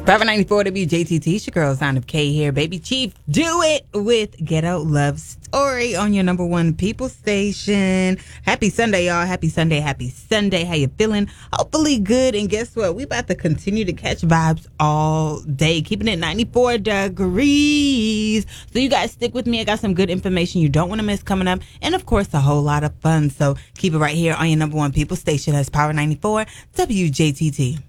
Power 94 WJTT. It's your girl, Sound of K here, baby. Chief, do it with Ghetto Love Story on your number one people station. Happy Sunday, y'all. Happy Sunday. Happy Sunday. How you feeling? Hopefully good. And guess what? We about to continue to catch vibes all day, keeping it 94 degrees. So you guys stick with me. I got some good information you don't want to miss coming up. And, of course, a whole lot of fun. So keep it right here on your number one people station. That's Power 94 WJTT.